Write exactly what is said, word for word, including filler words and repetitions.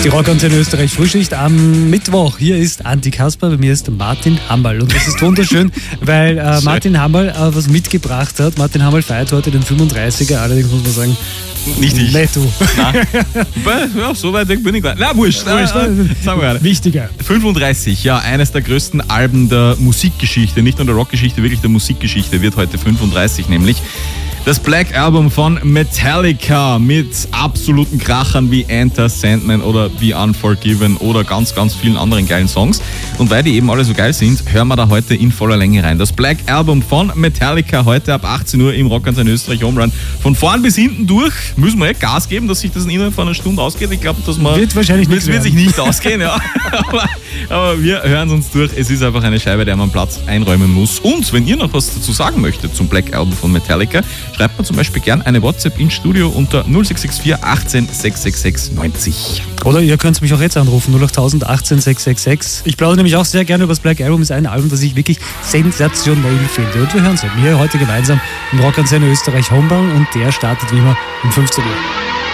Die Rockantenne Österreich Frühschicht am Mittwoch. Hier ist Anti Kasper, bei mir ist Martin Hammerl. Und das ist wunderschön, weil äh, Martin Hammerl äh, was mitgebracht hat. Martin Hammerl feiert heute den fünfunddreißiger, allerdings muss man sagen, nicht ich. Nicht du. Ja, so weit weg bin ich gar nicht. Na, wurscht. Äh, äh, sagen wir gerade. Wichtiger. fünfunddreißig, ja, eines der größten Alben der Musikgeschichte, nicht nur der Rockgeschichte, wirklich der Musikgeschichte, wird heute fünfunddreißig nämlich. Das Black Album von Metallica mit absoluten Krachern wie Enter Sandman oder Be Unforgiven oder ganz, ganz vielen anderen geilen Songs. Und weil die eben alle so geil sind, hören wir da heute in voller Länge rein. Das Black Album von Metallica heute ab achtzehn Uhr im Rockantenne Österreich Home Run. Von vorn bis hinten durch müssen wir Gas geben, dass sich das innerhalb von einer Stunde ausgeht. Ich glaube, dass man wird wahrscheinlich nicht wird sich nicht ausgehen, ja. aber, aber wir hören uns durch. Es ist einfach eine Scheibe, der man Platz einräumen muss. Und wenn ihr noch was dazu sagen möchtet zum Black Album von Metallica, schreibt mir zum Beispiel gern eine WhatsApp ins Studio unter null sechs sechs vier achtzehn sechs sechs sechs neunzig. Oder ihr könnt mich auch jetzt anrufen, null acht null null achtzehn sechs sechs sechs. Ich plaudere nämlich auch sehr gerne über das Black Album. Das ist ein Album, das ich wirklich sensationell finde. Und wir hören es halt hier heute gemeinsam im Rockantenne Österreich Homebang und der startet wie immer um fünfzehn Uhr.